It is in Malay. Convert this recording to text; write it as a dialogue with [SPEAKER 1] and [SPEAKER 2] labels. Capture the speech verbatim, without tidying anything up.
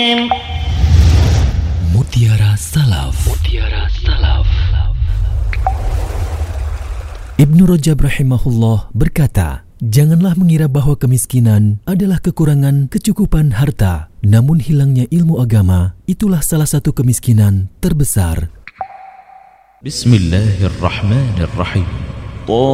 [SPEAKER 1] Mutiara Salaf. Mutiara Salaf. Ibnu Rajab rahimahullah berkata, janganlah mengira bahawa kemiskinan adalah kekurangan kecukupan harta, namun hilangnya ilmu agama itulah salah satu kemiskinan terbesar.
[SPEAKER 2] Bismillahirrahmanirrahim.